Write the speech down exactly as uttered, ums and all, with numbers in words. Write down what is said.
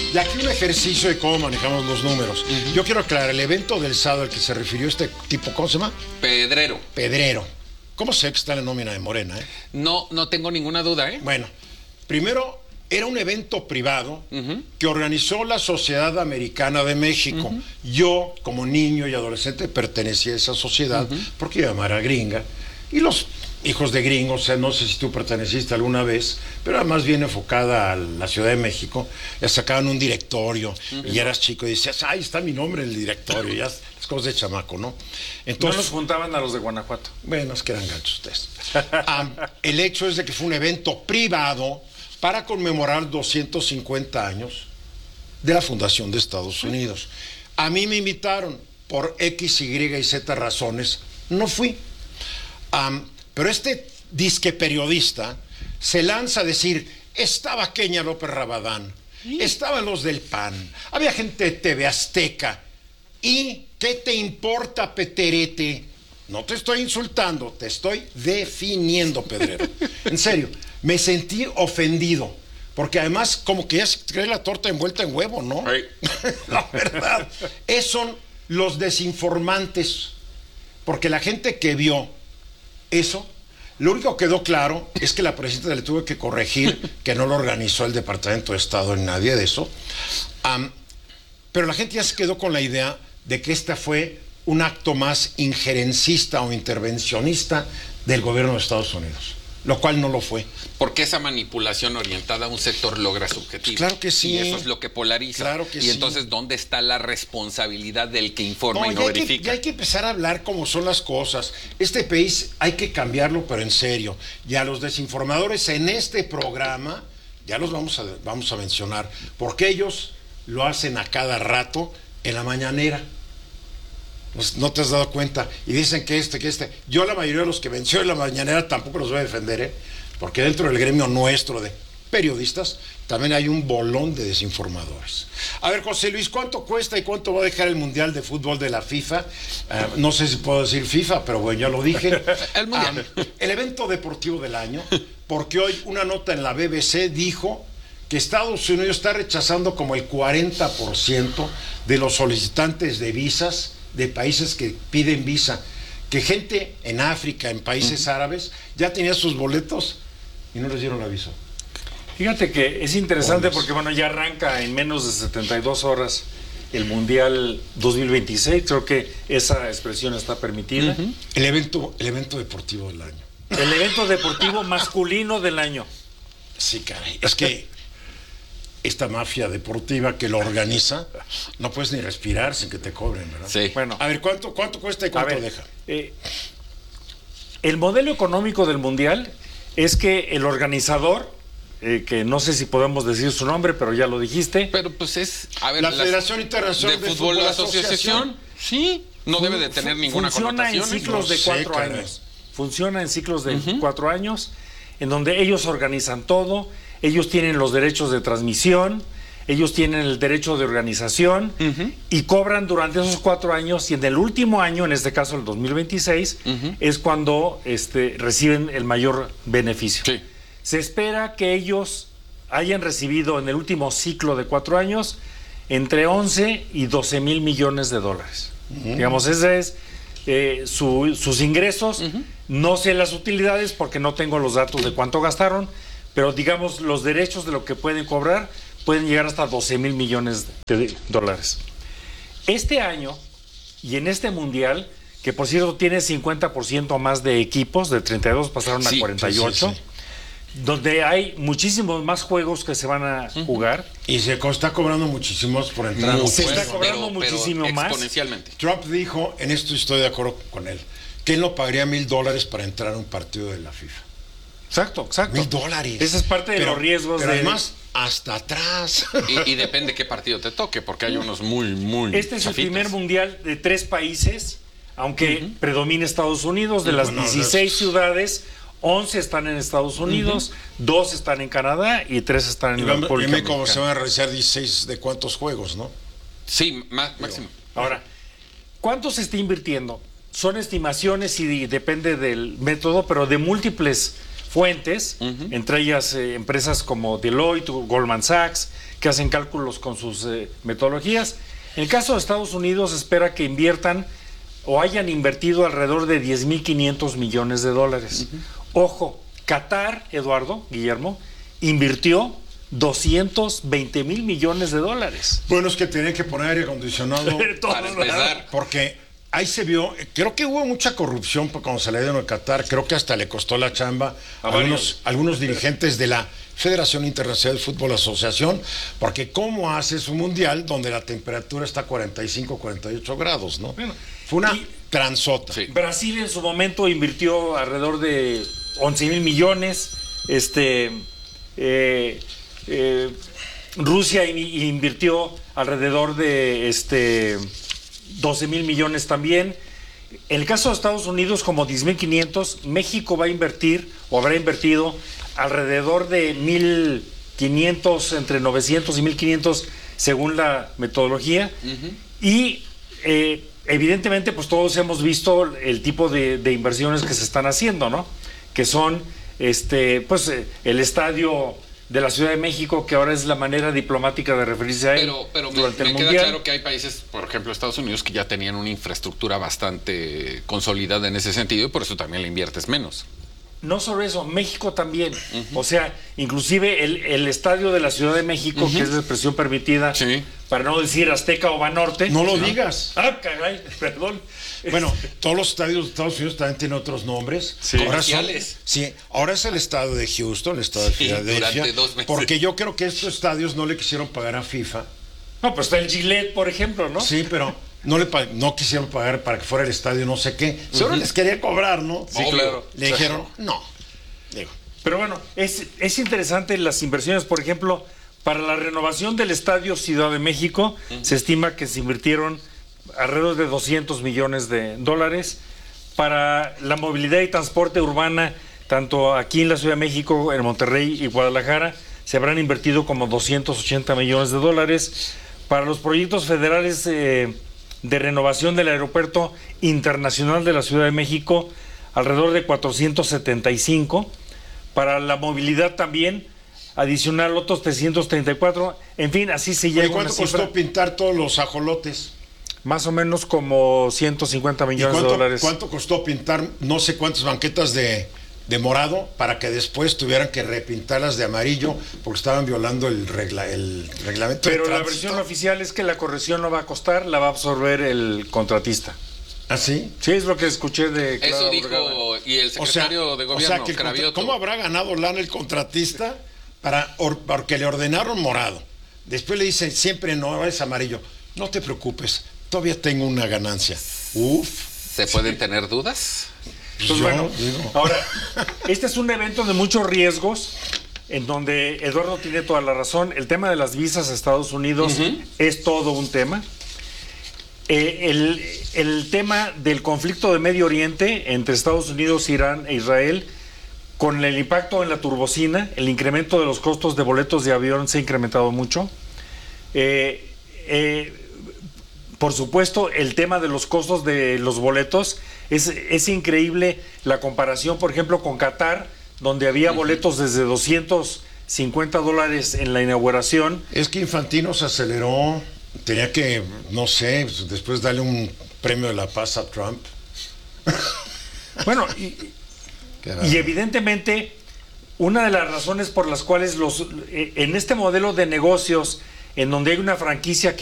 Y aquí un ejercicio de cómo manejamos los números. Uh-huh. Yo quiero aclarar, el evento del sábado al que se refirió este tipo, ¿cómo se llama? Pedrero. Pedrero. ¿Cómo sé que está en la nómina de Morena, eh? No, no tengo ninguna duda, ¿eh? Bueno, primero, era un evento privado uh-huh. que organizó la Sociedad Americana de México. Uh-huh. Yo, como niño y adolescente, pertenecía a esa sociedad uh-huh. porque yo era gringa. Y los hijos de gringos, o sea, no sé si tú perteneciste alguna vez, pero era más bien enfocada a la Ciudad de México. Ya sacaban un directorio uh-huh. y eras chico y decías, ahí está mi nombre en el directorio. Ya es cosa de chamaco, ¿no? Entonces, no nos juntaban a los de Guanajuato. Bueno, es que eran gachos ustedes. um, el hecho es de que fue un evento privado para conmemorar doscientos cincuenta años de la fundación de Estados Unidos. A mí me invitaron por X, Y y Z razones, no fui. Um, pero este disque periodista se lanza a decir, estaba Kenia López Rabadán, ¿sí? Estaban los del P A N, había gente de T V Azteca, ¿y qué te importa, Peterete? No te estoy insultando, te estoy definiendo, Pedrero. En serio, me sentí ofendido, porque además como que ya se cree la torta envuelta en huevo, ¿no? Hey. La verdad, esos son los desinformantes, porque la gente que vio eso, lo único que quedó claro es que la presidenta le tuvo que corregir que no lo organizó el Departamento de Estado en nadie de eso, um, pero la gente ya se quedó con la idea de que esta fue un acto más injerencista o intervencionista del gobierno de Estados Unidos, lo cual no lo fue. Porque esa manipulación orientada a un sector logra su objetivo. Pues claro que sí. Y eso es lo que polariza. Claro que y sí. entonces, ¿dónde está la responsabilidad del que informa no, y no ya verifica? Hay que, ya hay que empezar a hablar cómo son las cosas. Este país hay que cambiarlo, pero en serio. Y a los desinformadores en este programa, ya los vamos a, vamos a mencionar, porque ellos lo hacen a cada rato en la mañanera. No te has dado cuenta. Y dicen que este, que este. Yo la mayoría de los que venció en la mañanera tampoco los voy a defender, ¿eh? Porque dentro del gremio nuestro de periodistas también hay un bolón de desinformadores. A ver, José Luis, ¿cuánto cuesta y cuánto va a dejar el Mundial de Fútbol de la FIFA? Uh, no sé si puedo decir FIFA, pero bueno, ya lo dije. El Mundial. Um, el evento deportivo del año, porque hoy una nota en la B B C dijo que Estados Unidos está rechazando como el cuarenta por ciento de los solicitantes de visas de países que piden visa, que gente en África, en países uh-huh. árabes, ya tenía sus boletos y no les dieron aviso. Fíjate que es interesante porque bueno, ya arranca en menos de setenta y dos horas el Mundial dos mil veintiséis, creo que esa expresión está permitida. Uh-huh. El evento, el evento deportivo del año. El evento deportivo masculino del año. Sí, caray, es que esta mafia deportiva que lo organiza, no puedes ni respirar sin que te cobren, ¿verdad? Sí. Bueno, a ver, ¿cuánto, cuánto cuesta y cuánto ver, deja? Eh, el modelo económico del Mundial es que el organizador, eh, que no sé si podemos decir su nombre, pero ya lo dijiste. Pero pues es, a ver, la Federación Internacional de, de Fútbol, Fútbol Asociación, Asociación, sí, no debe de tener ninguna funciona connotación. en ciclos no de sé, cuatro caray. años. Funciona en ciclos de Uh-huh. cuatro años, en donde ellos organizan todo, ellos tienen los derechos de transmisión, ellos tienen el derecho de organización uh-huh. y cobran durante esos cuatro años, y en el último año, en este caso el dos mil veintiséis, uh-huh. es cuando este, reciben el mayor beneficio. Sí. Se espera que ellos hayan recibido en el último ciclo de cuatro años entre once y doce mil millones de dólares. Uh-huh. Digamos, ese es eh, su, sus ingresos. Uh-huh. No sé las utilidades porque no tengo los datos de cuánto gastaron, pero digamos los derechos de lo que pueden cobrar pueden llegar hasta doce mil millones de dólares. Este año y en este mundial, que por cierto tiene cincuenta por ciento más de equipos, de treinta y dos pasaron sí, a cuarenta y ocho, sí, sí, sí. donde hay muchísimos más juegos que se van a uh-huh. jugar. Y se está cobrando muchísimos por entrar. No, No, se pues, está cobrando pero, muchísimo pero más. Exponencialmente. Trump dijo, en esto estoy de acuerdo con él, que él no pagaría mil dólares para entrar a un partido de la FIFA. Exacto, exacto. Mil dólares. Ese es parte de pero, los riesgos. Pero de... además, hasta atrás. Y, y depende qué partido te toque, porque hay unos muy, muy Este es chafitas. el primer mundial de tres países, aunque uh-huh. predomina Estados Unidos. De las bueno, dieciséis no, ciudades, once están en Estados Unidos, uh-huh. dos están en Canadá y tres están en y la va, República Dime cómo Mexicana. se van a realizar dieciséis de cuántos juegos, ¿no? Sí, más, máximo. Ahora, ¿cuánto se está invirtiendo? Son estimaciones y depende del método, pero de múltiples fuentes, uh-huh. entre ellas eh, empresas como Deloitte, Goldman Sachs, que hacen cálculos con sus eh, metodologías. En el caso de Estados Unidos, se espera que inviertan o hayan invertido alrededor de diez mil quinientos millones de dólares. Uh-huh. Ojo, Qatar, Eduardo, Guillermo, invirtió doscientos veinte mil millones de dólares. Bueno, es que tenían que poner aire acondicionado para empezar. Porque ahí se vio, creo que hubo mucha corrupción cuando se le dio en Qatar, creo que hasta le costó la chamba a algunos, algunos dirigentes de la Federación Internacional de Fútbol Asociación, porque ¿cómo haces un mundial donde la temperatura está a cuarenta y cinco, cuarenta y ocho grados, ¿no? Bueno, fue una y, transota. Sí. Brasil en su momento invirtió alrededor de once mil millones, este, eh, eh, Rusia in, invirtió alrededor de este, doce mil millones también. En el caso de Estados Unidos, como diez mil quinientos, México va a invertir o habrá invertido alrededor de mil quinientos, entre novecientos y mil quinientos según la metodología. Uh-huh. Y eh, evidentemente pues todos hemos visto el tipo de, de inversiones que se están haciendo, ¿no? Que son este pues eh, el estadio de la Ciudad de México, que ahora es la manera diplomática de referirse a él. Pero, pero me, me queda claro que hay países, por ejemplo Estados Unidos, que ya tenían una infraestructura bastante consolidada en ese sentido y por eso también le inviertes menos. No solo eso, México también. Uh-huh. O sea, inclusive el, el estadio de la Ciudad de México, uh-huh, que es de expresión permitida, sí, para no decir Azteca o Banorte. No lo ¿no? digas. Ah, caray, perdón. Bueno, todos los estadios de Estados Unidos también tienen otros nombres. Sí. Ahora son, sí, ahora es el estadio de Houston, el estadio de sí, Filadelfia. Durante dos meses. Porque yo creo que estos estadios no le quisieron pagar a FIFA. No, pues está el Gillette, por ejemplo, ¿no? Sí, pero no le no quisieron pagar para que fuera el estadio no sé qué. Seguro uh-huh. les quería cobrar, ¿no? Sí, claro. Le dijeron, no. Digo. Pero bueno, es, es interesante las inversiones, por ejemplo, para la renovación del Estadio Ciudad de México, uh-huh, se estima que se invirtieron alrededor de doscientos millones de dólares. Para la movilidad y transporte urbana, tanto aquí en la Ciudad de México, en Monterrey y Guadalajara, se habrán invertido como doscientos ochenta millones de dólares. Para los proyectos federales eh, de renovación del Aeropuerto Internacional de la Ciudad de México, alrededor de cuatrocientos setenta y cinco. Para la movilidad también, adicional otros trescientos treinta y cuatro. En fin, así se llega a una cifra. ¿Cuánto costó pintar todos los ajolotes? Más o menos como ciento cincuenta millones cuánto, de dólares. ¿Cuánto costó pintar no sé cuántas banquetas de, de morado para que después tuvieran que repintarlas de amarillo porque estaban violando el, regla, el reglamento? Pero la versión oficial es que la corrección no va a costar, la va a absorber el contratista. ¿Ah, sí? Sí, es lo que escuché de Clara Eso dijo Burgada. Y el secretario o sea, de gobierno, o sea que Cravioto. ¿Cómo habrá ganado lana el contratista para or, porque le ordenaron morado? Después le dicen, siempre no, es amarillo. No te preocupes, todavía tengo una ganancia. Uf. ¿Se pueden tener dudas? Pues Yo, bueno, digo. Ahora, este es un evento de muchos riesgos, en donde Eduardo tiene toda la razón. El tema de las visas a Estados Unidos uh-huh. es todo un tema. Eh, el, el tema del conflicto de Medio Oriente entre Estados Unidos, Irán e Israel, con el impacto en la turbocina, el incremento de los costos de boletos de avión se ha incrementado mucho. Eh, eh, por supuesto, el tema de los costos de los boletos, es, es increíble la comparación, por ejemplo, con Qatar, donde había boletos desde doscientos cincuenta dólares en la inauguración. Es que Infantino se aceleró. Tenía que, no sé, después darle un premio de la paz a Trump. Bueno, y, y evidentemente, una de las razones por las cuales los en este modelo de negocios, en donde hay una franquicia que